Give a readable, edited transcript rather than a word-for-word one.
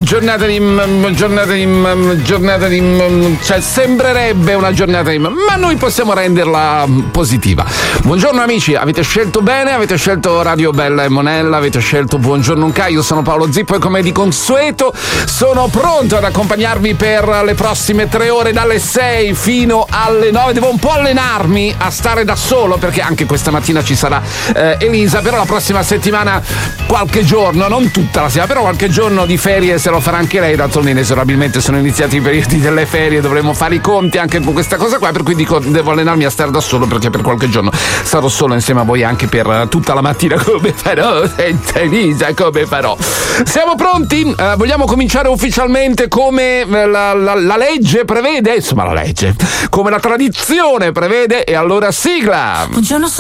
cioè sembrerebbe una giornata di, ma noi possiamo renderla positiva. Buongiorno amici, avete scelto bene, avete scelto Radio Bella e Monella, avete scelto Buongiorno Unca. Io sono Paolo Zippo e come di consueto sono pronto ad accompagnarvi per le prossime 3 ore dalle 6 fino alle 9. Devo un po' allenarmi a stare da solo perché anche questa mattina ci sarà Elisa, però la prossima settimana qualche giorno, non tutta la settimana, però qualche giorno di ferie se lo farà anche lei. D'altronde inesorabilmente sono iniziati i periodi delle ferie, dovremo fare i conti anche con questa cosa qua, per cui dico devo allenarmi a stare da solo perché per qualche giorno sarò solo insieme a voi anche per tutta la mattina. Come farò senza Elisa? Come farò? Siamo pronti? Vogliamo cominciare ufficialmente come la legge prevede, insomma la legge, come la tradizione prevede, e allora sigla. Buongiorno.